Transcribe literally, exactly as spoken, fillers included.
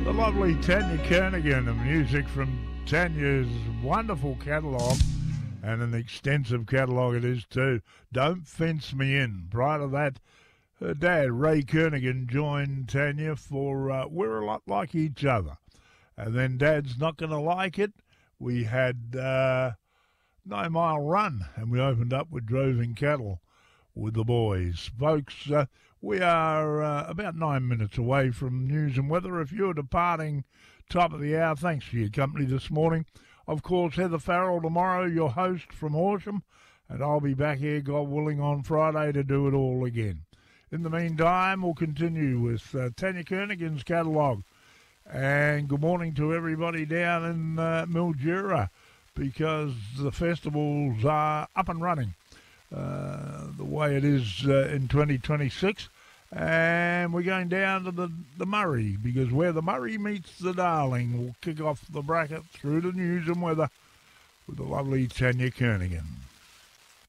The lovely Tanya Kernigan, the music from Tanya's wonderful catalogue, and an extensive catalogue it is too. Don't Fence Me In. Prior to that, her dad, Ray Kernigan, joined Tanya for uh, We're a Lot Like Each Other. And then Dad's Not Gonna Like It. We had uh, Nine Mile Run, and we opened up with Droving Cattle with the boys. Folks, uh, we are uh, about nine minutes away from news and weather. If you're departing top of the hour, thanks for your company this morning. Of course, Heather Farrell tomorrow, your host from Horsham, and I'll be back here, God willing, on Friday to do it all again. In the meantime, we'll continue with uh, Tanya Kernigan's catalogue. And good morning to everybody down in uh, Mildura, because the festivals are up and running uh, the way it is uh, in twenty twenty-six. And we're going down to the, the Murray, because where the Murray meets the Darling, we'll kick off the bracket through the news and weather with the lovely Tanya Kernigan.